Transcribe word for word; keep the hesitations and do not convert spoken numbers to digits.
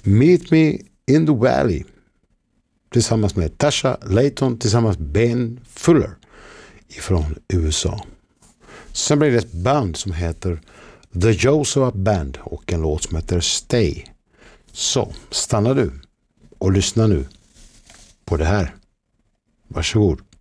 Meet Me in the Valley tillsammans med Tasha Layton tillsammans med Ben Fuller ifrån U S A. Sen blir det ett band som heter The Joseph Band och en låt som heter Stay. Så stanna du och lyssna nu på det här. Varsågod.